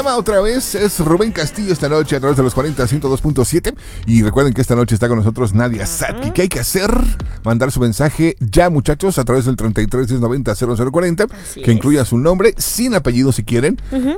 llama otra vez, es Rubén Castillo esta noche a través de los 40 102.7. Y recuerden que esta noche está con nosotros Nadia Sati. ¿Qué hay que hacer? Mandar su mensaje ya, muchachos, a través del 33 1090 0040, que incluya su nombre, sin apellido si quieren,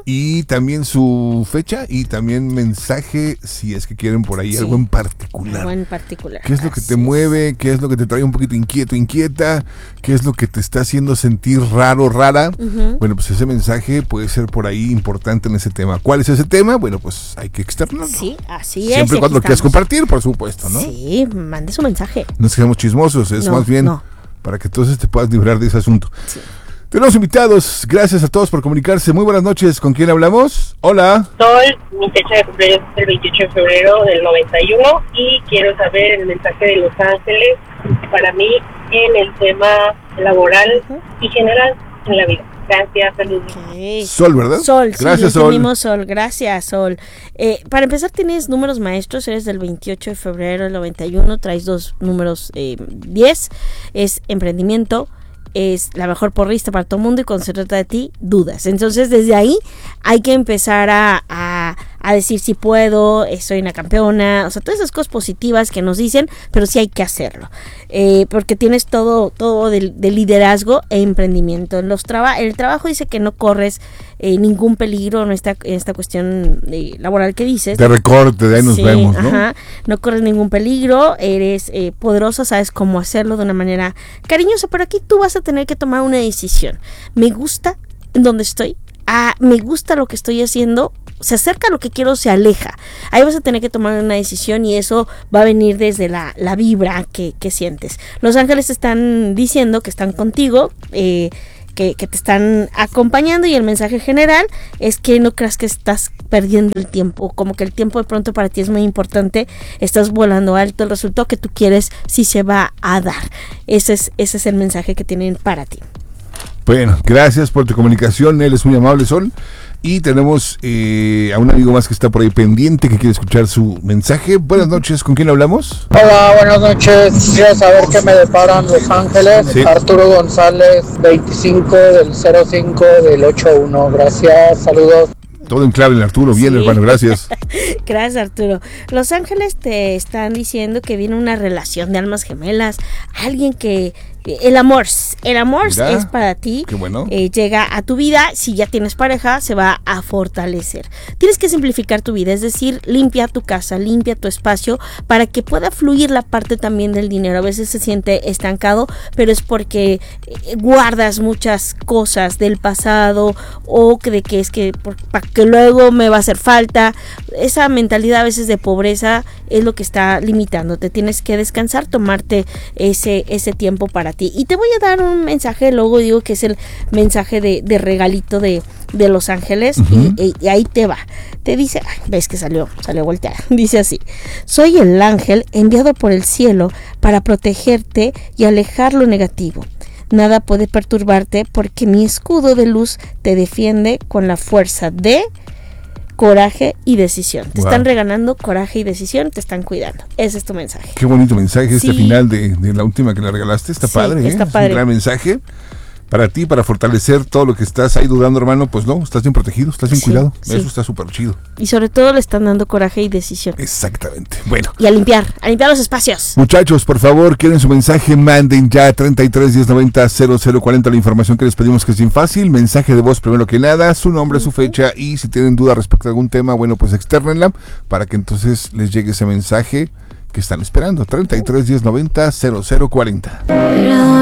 y también su fecha, y también mensaje si es que quieren por ahí algo en particular. Algo en particular. ¿Qué es lo que te mueve? ¿Qué es lo que te trae un poquito inquieto, inquieta? ¿Qué es lo que te está haciendo sentir raro, rara? Bueno, pues ese mensaje puede ser por ahí importante en ese tema. ¿Cuál es ese tema? Bueno, pues hay que externarlo. Sí, así es. Siempre y cuando lo quieras compartir, por supuesto, ¿no? Sí, mande su mensaje. No seamos chismosos, es más bien para que entonces te puedas librar de ese asunto. Sí. Tenemos invitados, gracias a todos por comunicarse. Muy buenas noches, ¿con quién hablamos? Hola. Sol, mi fecha de cumpleaños es el 28 de febrero del 91 y quiero saber el mensaje de Los Ángeles para mí en el tema laboral y general en la vida. Gracias, saludos. Okay. Sol, ¿verdad? Sol, gracias, sí, Sol. Sol. Gracias, Sol. Para empezar, tienes números maestros, eres del 28 de febrero del 91, traes dos números 10, es emprendimiento, es la mejor porrista para todo el mundo y cuando se trata de ti, dudas. Entonces, desde ahí hay que empezar a decir si puedo, soy una campeona, o sea, todas esas cosas positivas que nos dicen, pero sí hay que hacerlo. Porque tienes todo de liderazgo e emprendimiento. En el trabajo dice que no corres ningún peligro en esta cuestión laboral que dices. De recorte, de ahí nos vemos, ¿no? Ajá, no corres ningún peligro, eres poderosa, sabes cómo hacerlo de una manera cariñosa, pero aquí tú vas a tener que tomar una decisión. Me gusta en donde estoy, me gusta lo que estoy haciendo, se acerca a lo que quiero, se aleja. Ahí vas a tener que tomar una decisión y eso va a venir desde la vibra que sientes. Los ángeles te están diciendo que están contigo, que te están acompañando y el mensaje general es que no creas que estás perdiendo el tiempo, como que el tiempo de pronto para ti es muy importante, estás volando alto, el resultado que tú quieres sí se va a dar. Ese es el mensaje que tienen para ti. Bueno, gracias por tu comunicación, él es muy amable, Sol. Y tenemos a un amigo más que está por ahí pendiente, que quiere escuchar su mensaje. Buenas noches, ¿con quién hablamos? Hola, buenas noches. Quisiera saber qué me deparan Los Ángeles. Sí. Arturo González, 25 del 05 del 81. Gracias, saludos. Todo en clave, Arturo. Bien, hermano, gracias. Gracias, Arturo. Los Ángeles te están diciendo que viene una relación de almas gemelas. Alguien que... El amor Mira, es para ti. Qué bueno. Llega a tu vida. Si ya tienes pareja, se va a fortalecer. Tienes que simplificar tu vida, es decir, limpia tu casa, limpia tu espacio para que pueda fluir la parte también del dinero. A veces se siente estancado, pero es porque guardas muchas cosas del pasado o de que es que para que luego me va a hacer falta. Esa mentalidad a veces de pobreza es lo que está limitándote. Tienes que descansar, tomarte ese tiempo para ti. Y te voy a dar un mensaje, luego digo que es el mensaje de regalito de Los Ángeles, y ahí te va. Te dice, ves que salió volteada. Dice así: soy el ángel enviado por el cielo para protegerte y alejar lo negativo. Nada puede perturbarte porque mi escudo de luz te defiende con la fuerza de coraje y decisión. Te están regalando coraje y decisión, te están cuidando. Ese es tu mensaje. Qué bonito mensaje este final de la última que le regalaste. Está padre, está padre. Es un gran mensaje para ti, para fortalecer todo lo que estás ahí dudando, hermano. Pues no, estás bien protegido, estás bien cuidado. Eso está súper chido. Y sobre todo le están dando coraje y decisión. Exactamente. Bueno. Y a limpiar los espacios. Muchachos, por favor, quieren su mensaje, manden ya 33 1090 0040 la información que les pedimos, que es bien fácil. Mensaje de voz primero que nada, su nombre, su fecha, y si tienen duda respecto a algún tema, bueno, pues externenla para que entonces les llegue ese mensaje que están esperando. 33 1090 0040.